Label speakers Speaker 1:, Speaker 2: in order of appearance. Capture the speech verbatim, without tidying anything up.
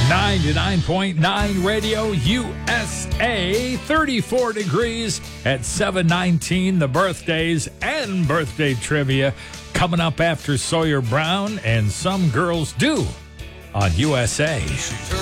Speaker 1: ninety-nine point nine Radio U S A, thirty-four degrees at seven nineteen. The birthdays and birthday trivia coming up after Sawyer Brown and Some Girls Do on U S A.